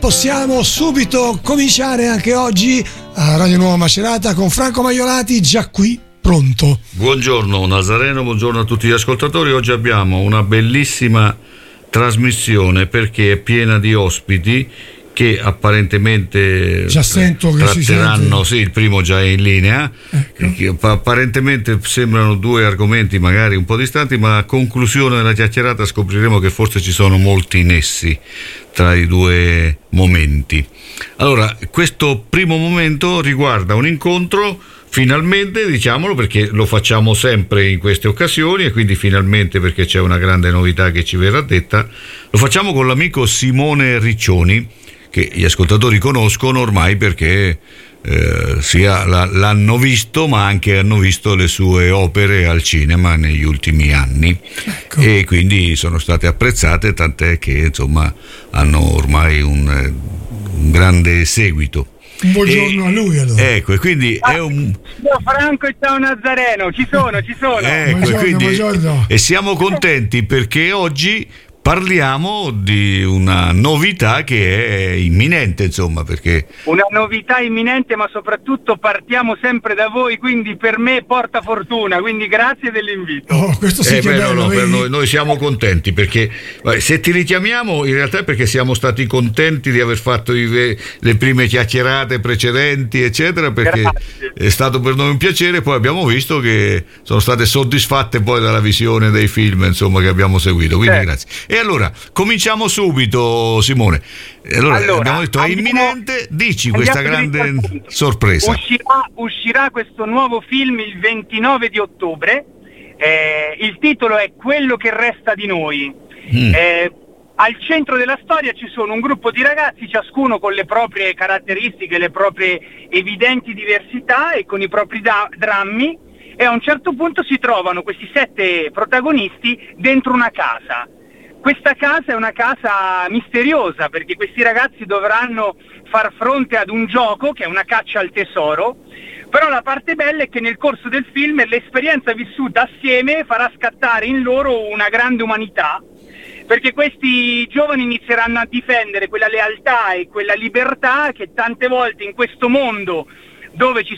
possiamo subito cominciare anche oggi a Radio Nuova Macerata con Franco Maiolati, già qui pronto. Buongiorno Nazareno, buongiorno a tutti gli ascoltatori. Oggi abbiamo una bellissima trasmissione perché è piena di ospiti che apparentemente già sento che tratteranno, sì, il primo già è in linea, ecco. Apparentemente sembrano due argomenti magari un po' distanti, ma a conclusione della chiacchierata scopriremo che forse ci sono molti nessi tra i due momenti. Allora, questo primo momento riguarda un incontro, finalmente, diciamolo, perché lo facciamo sempre in queste occasioni, e quindi finalmente, perché c'è una grande novità che ci verrà detta, lo facciamo con l'amico Simone Riccioni, che gli ascoltatori conoscono ormai perché sia l'hanno visto, ma anche hanno visto le sue opere al cinema negli ultimi anni, ecco. E quindi sono state apprezzate, tant'è che insomma hanno ormai un grande seguito. Un buongiorno a lui, allora. Ecco, e quindi è un... Ciao Franco e ciao Nazareno, ci sono. Ecco, buongiorno, quindi, buongiorno. E siamo contenti perché oggi parliamo di una novità che è imminente, insomma, perché... Una novità imminente, ma soprattutto partiamo sempre da voi, quindi per me porta fortuna, quindi grazie dell'invito. Oh, questo sì che è bello, no, per noi siamo contenti, perché se ti richiamiamo in realtà è perché siamo stati contenti di aver fatto le prime chiacchierate precedenti, eccetera, perché Grazie. è stato per noi un piacere. Poi abbiamo visto che sono state soddisfatte poi dalla visione dei film, insomma, che abbiamo seguito, quindi grazie. E allora, cominciamo subito, Simone. Allora abbiamo detto è imminente, dici questa grande sorpresa. Uscirà questo nuovo film il 29 di ottobre, il titolo è Quello che resta di noi. Al centro della storia ci sono un gruppo di ragazzi, ciascuno con le proprie caratteristiche, le proprie evidenti diversità e con i propri drammi, e a un certo punto si trovano questi 7 protagonisti dentro una casa. Questa casa è una casa misteriosa perché questi ragazzi dovranno far fronte ad un gioco che è una caccia al tesoro, però la parte bella è che nel corso del film l'esperienza vissuta assieme farà scattare in loro una grande umanità, perché questi giovani inizieranno a difendere quella lealtà e quella libertà che tante volte in questo mondo dove ci